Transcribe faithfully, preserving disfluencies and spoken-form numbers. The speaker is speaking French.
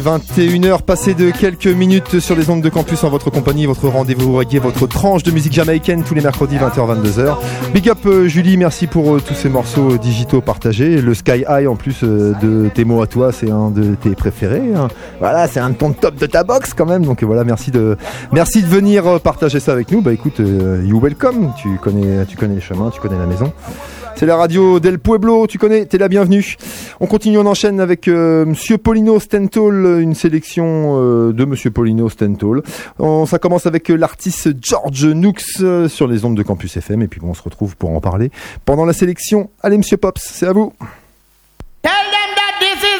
vingt et une heures passées de quelques minutes sur les ondes de campus en votre compagnie, votre rendez-vous reggae, votre tranche de musique jamaïcaine tous les mercredis vingt heures vingt-deux heures. Big up euh, Julie, merci pour euh, tous ces morceaux euh, digitaux partagés. Le Sky High en plus euh, de tes mots à toi, c'est un de tes préférés. Hein. Voilà, c'est un de ton top de ta box quand même. Donc voilà, merci de merci de venir euh, partager ça avec nous. Bah écoute, euh, you welcome. Tu connais, tu connais les chemins, tu connais la maison. C'est la radio del Pueblo, tu connais, t'es la bienvenue. On continue, on enchaîne avec euh, Monsieur Paulino Stentall, une sélection euh, de Monsieur Paulino Stentall. On, ça commence avec euh, l'artiste George Nooks euh, sur les ondes de Campus F M, et puis bon, on se retrouve pour en parler pendant la sélection. Allez Monsieur Pops, c'est à vous.